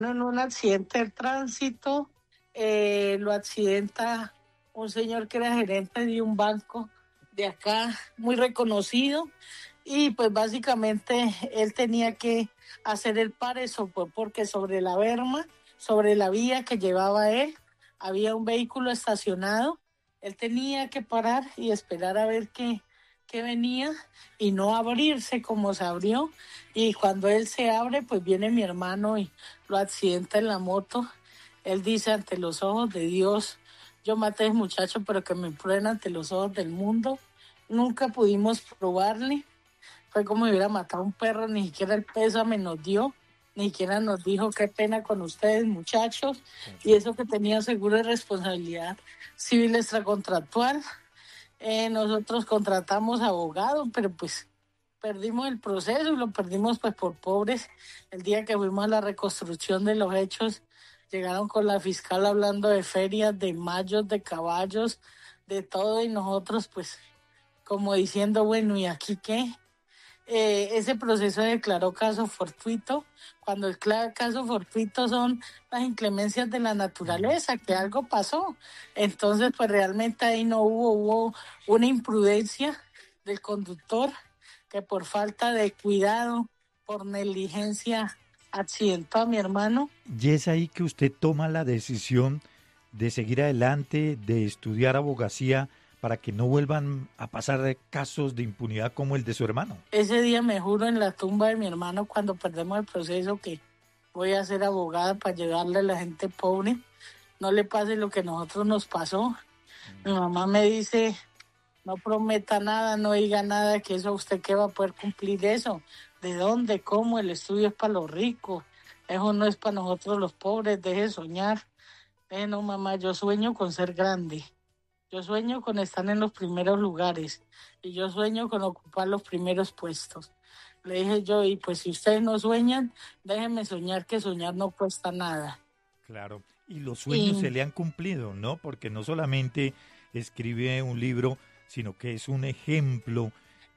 En un accidente de tránsito, lo accidenta un señor que era gerente de un banco de acá, muy reconocido, y pues básicamente él tenía que hacer el pare, eso fue porque sobre la berma, sobre la vía que llevaba él, había un vehículo estacionado, él tenía que parar y esperar a ver qué venía y no abrirse como se abrió, y cuando él se abre, pues viene mi hermano y lo accidenta en la moto. Él dice ante los ojos de Dios, yo maté a ese muchacho, pero que me prueben ante los ojos del mundo. Nunca pudimos probarle. Fue como si hubiera matado a un perro, ni siquiera el pésame nos dio, ni siquiera nos dijo qué pena con ustedes, muchachos. Y eso que tenía seguro de responsabilidad civil extracontractual. Nosotros contratamos abogados, pero pues perdimos el proceso y lo perdimos pues por pobres. El día que fuimos a la reconstrucción de los hechos, llegaron con la fiscal hablando de ferias, de mayos, de caballos, de todo, y nosotros pues como diciendo, bueno, ¿y aquí qué? Ese proceso declaró caso fortuito, cuando el caso fortuito son las inclemencias de la naturaleza, que algo pasó. Entonces, pues realmente ahí no hubo una imprudencia del conductor que por falta de cuidado, por negligencia, accidentó a mi hermano. Y es ahí que usted toma la decisión de seguir adelante, de estudiar abogacía para que no vuelvan a pasar casos de impunidad como el de su hermano. Ese día me juro en la tumba de mi hermano cuando perdemos el proceso que voy a ser abogada para ayudarle a la gente pobre. No le pase lo que a nosotros nos pasó. Mi mamá me dice, no prometa nada, no diga nada, que eso usted qué va a poder cumplir eso. ¿De dónde? ¿Cómo? El estudio es para los ricos. Eso no es para nosotros los pobres. Deje de soñar. No, mamá, yo sueño con ser grande. Yo sueño con estar en los primeros lugares. Y yo sueño con ocupar los primeros puestos. Le dije yo, y pues si ustedes no sueñan, déjenme soñar, que soñar no cuesta nada. Claro, y los sueños se Y le han cumplido, ¿no? Porque no solamente escribe un libro, sino que es un ejemplo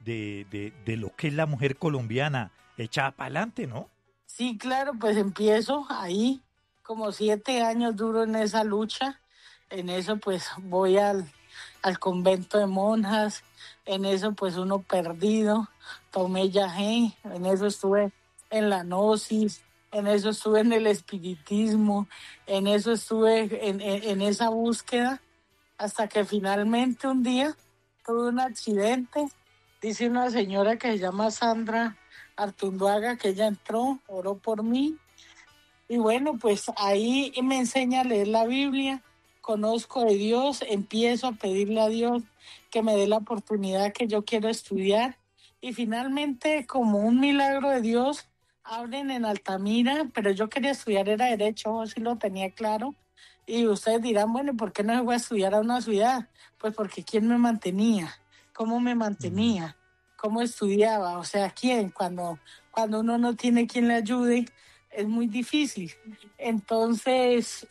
de lo que es la mujer colombiana, echada para adelante, ¿no? sí, claro, pues empiezo ahí, como 7 años duro en esa lucha. En eso pues voy al convento de monjas, en eso pues uno perdido, tomé yagé, en eso estuve en la gnosis, en eso estuve en el espiritismo, en eso estuve en esa búsqueda, hasta que finalmente un día tuve un accidente. Dice una señora que se llama Sandra Artunduaga que ella entró, oró por mí, y bueno, pues ahí me enseña a leer la Biblia, conozco de Dios, empiezo a pedirle a Dios que me dé la oportunidad que yo quiero estudiar, y finalmente, como un milagro de Dios, abren en Altamira, pero yo quería estudiar era Derecho, así lo tenía claro, y ustedes dirán, bueno, ¿por qué no se fue a estudiar a una ciudad? Pues porque ¿quién me mantenía? ¿Cómo me mantenía? ¿Cómo estudiaba? O sea, ¿quién? Cuando uno no tiene quien le ayude, es muy difícil. Entonces,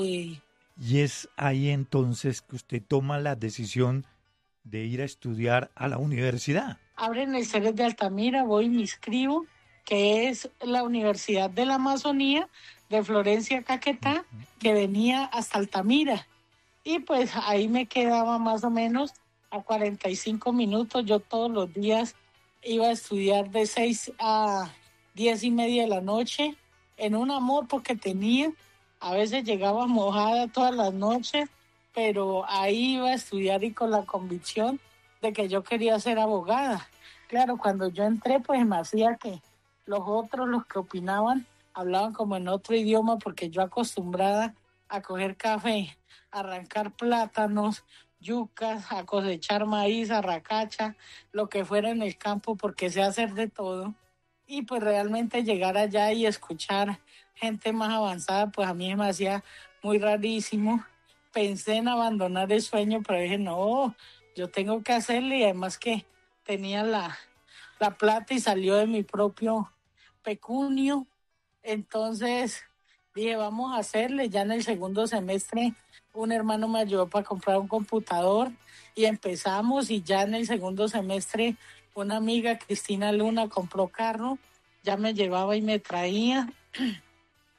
Y es ahí entonces que usted toma la decisión de ir a estudiar a la universidad. abren el CERES de Altamira, voy y me inscribo, que es la Universidad de la Amazonía de Florencia Caquetá, que venía hasta Altamira. Y pues ahí me quedaba más o menos a 45 minutos. Yo todos los días iba a estudiar de 6 a 10:30 de la noche en una moto que tenía. A veces llegaba mojada todas las noches, pero ahí iba a estudiar y con la convicción de que yo quería ser abogada. Claro, cuando yo entré, pues me hacía que los otros, los que opinaban, hablaban como en otro idioma, porque yo acostumbrada a coger café, arrancar plátanos, yucas, a cosechar maíz, arracacha, lo que fuera en el campo, porque sé hacer de todo. Y pues realmente llegar allá y escuchar gente más avanzada, pues a mí me hacía muy rarísimo. Pensé en abandonar el sueño, pero dije, no, yo tengo que hacerle, y además que tenía la plata y salió de mi propio pecunio. Entonces dije, vamos a hacerle. Ya en el segundo semestre un hermano me ayudó para comprar un computador y empezamos, y ya en el segundo semestre una amiga, Cristina Luna, compró carro, ya me llevaba y me traía.